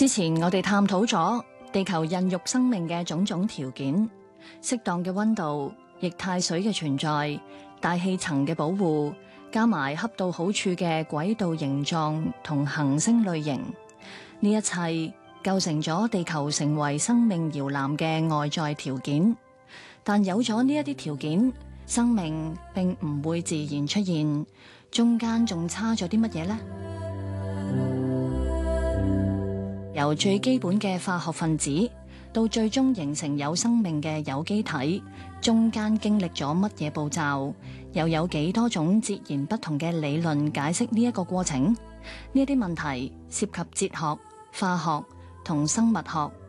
之前我哋探討咗地球孕育生命嘅種種條件，適當嘅溫度、液態水嘅存在、大氣層嘅保護，加埋恰到好處嘅軌道形狀同行星類型，呢一切構成咗地球成為生命搖籃嘅外在條件。但有咗呢一啲條件，生命並唔會自然出現，中間仲差咗啲乜嘢呢？由最基本嘅化學分子到最終形成有生命嘅有機體，中間經歷咗乜嘢步驟？又有幾多種截然不同嘅理論解釋呢一個過程？呢啲問題涉及哲學、化學同生物學，